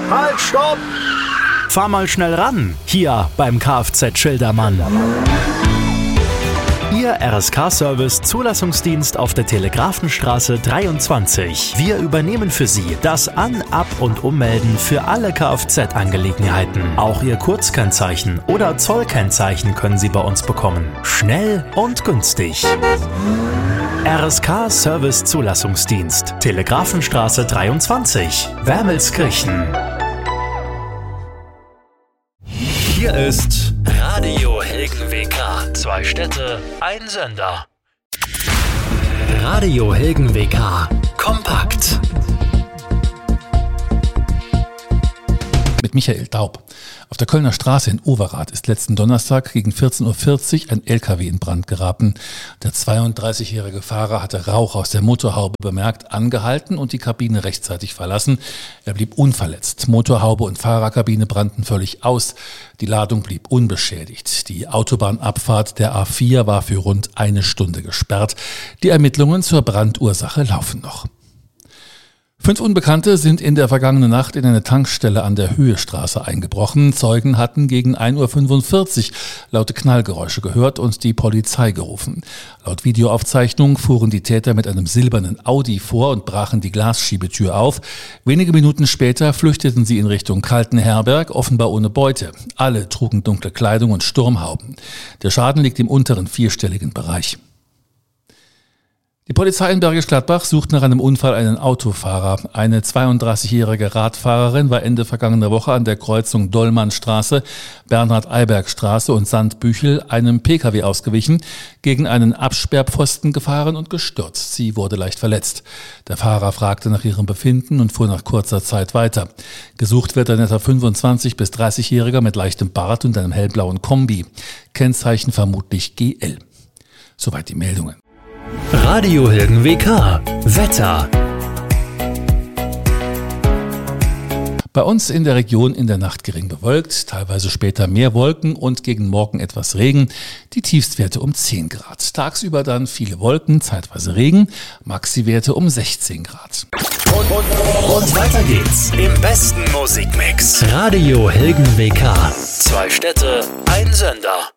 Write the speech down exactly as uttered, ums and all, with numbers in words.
Halt, stopp! Fahr mal schnell ran, hier beim Kfz Schildermann. Ihr R S K-Service Zulassungsdienst auf der Telegrafenstraße dreiundzwanzig. Wir übernehmen für Sie das An-, Ab- und Ummelden für alle Kfz-Angelegenheiten. Auch Ihr Kurzkennzeichen oder Zollkennzeichen können Sie bei uns bekommen. Schnell und günstig. R S K-Service Zulassungsdienst, Telegrafenstraße dreiundzwanzig, Wermelskirchen. Hier ist Radio Helgen W K. Zwei Städte, ein Sender. Radio Helgen W K. Kompakt. Mit Michael Daub. Auf der Kölner Straße in Overath ist letzten Donnerstag gegen vierzehn Uhr vierzig ein L K W in Brand geraten. Der zweiunddreißigjährige Fahrer hatte Rauch aus der Motorhaube bemerkt, angehalten und die Kabine rechtzeitig verlassen. Er blieb unverletzt. Motorhaube und Fahrerkabine brannten völlig aus. Die Ladung blieb unbeschädigt. Die Autobahnabfahrt der A vier war für rund eine Stunde gesperrt. Die Ermittlungen zur Brandursache laufen noch. Fünf Unbekannte sind in der vergangenen Nacht in eine Tankstelle an der Höhestraße eingebrochen. Zeugen hatten gegen ein Uhr fünfundvierzig laute Knallgeräusche gehört und die Polizei gerufen. Laut Videoaufzeichnung fuhren die Täter mit einem silbernen Audi vor und brachen die Glasschiebetür auf. Wenige Minuten später flüchteten sie in Richtung Kaltenherberg, offenbar ohne Beute. Alle trugen dunkle Kleidung und Sturmhauben. Der Schaden liegt im unteren vierstelligen Bereich. Die Polizei in Bergisch Gladbach sucht nach einem Unfall einen Autofahrer. Eine zweiunddreißigjährige Radfahrerin war Ende vergangener Woche an der Kreuzung Dollmannstraße, Bernhard-Eiberg-Straße und Sandbüchel einem P K W ausgewichen, gegen einen Absperrpfosten gefahren und gestürzt. Sie wurde leicht verletzt. Der Fahrer fragte nach ihrem Befinden und fuhr nach kurzer Zeit weiter. Gesucht wird ein etwa fünfundzwanzig- bis dreißigjähriger mit leichtem Bart und einem hellblauen Kombi. Kennzeichen vermutlich G L. Soweit die Meldungen. Radio Helgen W K. Wetter. Bei uns in der Region in der Nacht gering bewölkt, teilweise später mehr Wolken und gegen Morgen etwas Regen. Die Tiefstwerte um zehn Grad. Tagsüber dann viele Wolken, zeitweise Regen, Maxi-Werte um sechzehn Grad. Und, und, und weiter geht's im besten Musikmix. Radio Helgen W K. Zwei Städte, ein Sender.